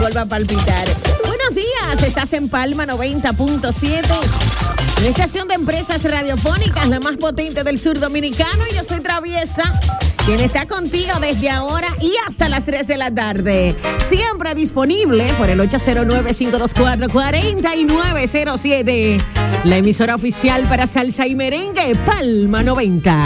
vuelva a palpitar. Buenos días, estás en Palma 90.7. La estación de empresas radiofónicas, la más potente del sur dominicano. Y yo soy Traviesa, quien está contigo desde ahora y hasta las 3 de la tarde. Siempre disponible por el 809-524-4907. La emisora oficial para salsa y merengue, Palma 90.